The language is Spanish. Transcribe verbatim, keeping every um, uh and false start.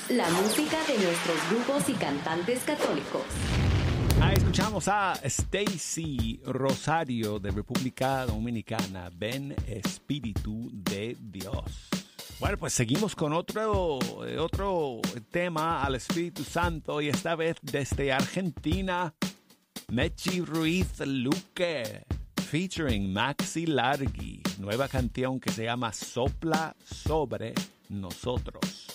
La música de nuestros grupos y cantantes católicos. Ahí escuchamos a Stacy Rosario de República Dominicana. Ven Espíritu de Dios. Bueno, pues seguimos con otro, otro tema al Espíritu Santo y esta vez desde Argentina, Mechi Ruiz Luque, featuring Maxi Largi, nueva canción que se llama Sopla sobre nosotros.